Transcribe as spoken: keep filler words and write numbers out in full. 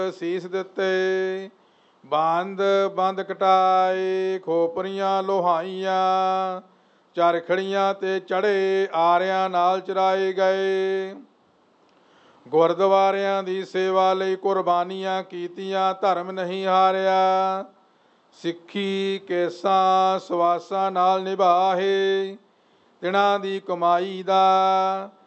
ਸੀਸ ਦਿੱਤੇ, ਬੰਦ ਬੰਦ ਕਟਾਏ, ਖੋਪਰੀਆਂ ਲੋਹਾਈਆਂ, ਚਰਖੜੀਆਂ ਤੇ ਚੜ੍ਹੇ, ਆਰਿਆਂ ਨਾਲ ਚਰਾਏ ਗਏ। ਗੁਰਦੁਆਰਿਆਂ ਦੀ ਸੇਵਾ ਲਈ ਕੁਰਬਾਨੀਆਂ ਕੀਤੀਆਂ, ਧਰਮ ਨਹੀਂ ਹਾਰਿਆ। ਸਿੱਖੀ ਕੇਸਾਂ ਸਵਾਸਾਂ ਨਾਲ ਨਿਭਾਹੇ, ਤਿਨਾਂ ਦੀ ਕਮਾਈ ਦਾ